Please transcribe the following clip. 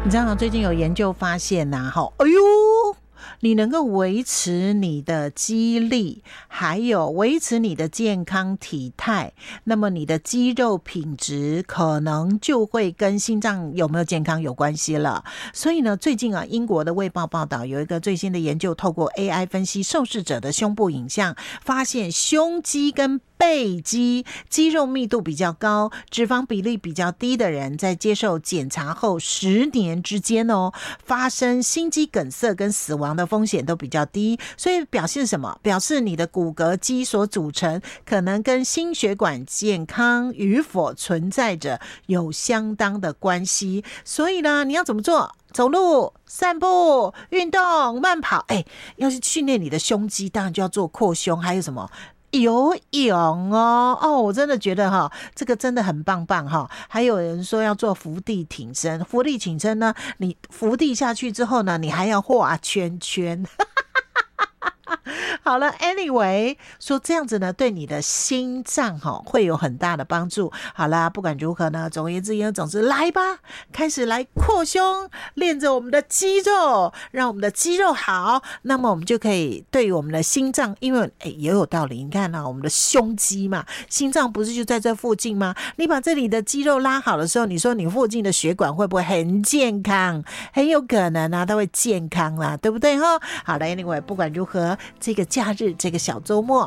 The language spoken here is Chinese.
你知道吗？最近有研究发现呐，哎呦，你能够维持你的肌力，还有维持你的健康体态，那么你的肌肉品质可能就会跟心脏有没有健康有关系了。所以呢，最近啊，英国的卫报报道有一个最新的研究，透过 AI 分析受试者的胸部影像，发现胸肌跟背肌肌肉密度比较高，脂肪比例比较低的人，在接受检查后10年之间发生心肌梗塞跟死亡的风险都比较低。所以表示什么？表示你的骨骼肌所组成可能跟心血管健康与否存在着有相当的关系。所以呢，你要怎么做？走路、散步、运动、慢跑。要是训练你的胸肌，当然就要做扩胸，还有什么？游泳我真的觉得这个真的很棒棒还有人说要做伏地挺身，伏地挺身呢，你伏地下去之后呢，你还要画圈圈。好了 anyway 说这样子呢对你的心脏会有很大的帮助。好啦，不管如何呢，总而言之总之来吧，开始来扩胸，练着我们的肌肉，让我们的肌肉好，那么我们就可以对于我们的心脏，因为也有道理，你看我们的胸肌嘛，心脏不是就在这附近吗？你把这里的肌肉拉好的时候，你说你附近的血管会不会很健康？很有可能啊，它会健康啦，对不对好了 anyway 不管如何，这个假日这个小周末